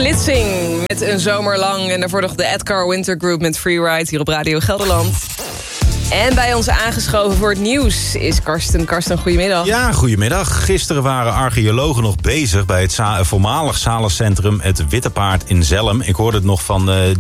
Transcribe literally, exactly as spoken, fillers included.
Splitsing met een zomer lang. En daarvoor nog de Edgar Winter Group met Freeride hier op Radio Gelderland. En bij ons aangeschoven voor het nieuws is Karsten. Karsten, goedemiddag. Ja, goedemiddag. Gisteren waren archeologen nog bezig bij het za- voormalig zalencentrum Het Witte Paard in Zelhem. Ik hoorde het nog van uh,